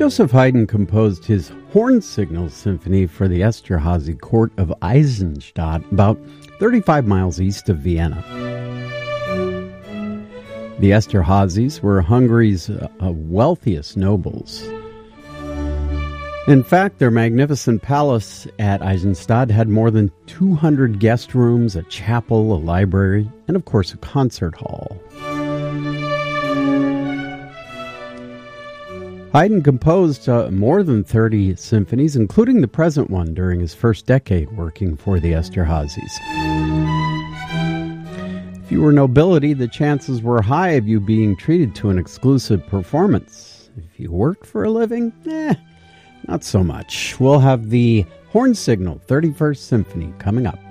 Joseph Haydn composed his Horn Signal Symphony for the Esterházy court of Eisenstadt, about 35 miles east of Vienna. The Esterházys were Hungary's wealthiest nobles. In fact, their magnificent palace at Eisenstadt had more than 200 guest rooms, a chapel, a library, and of course a concert hall. Haydn composed more than 30 symphonies, including the present one during his first decade working for the Esterházys. If you were nobility, the chances were high of you being treated to an exclusive performance. If you worked for a living, not so much. We'll have the Horn Signal 31st Symphony coming up.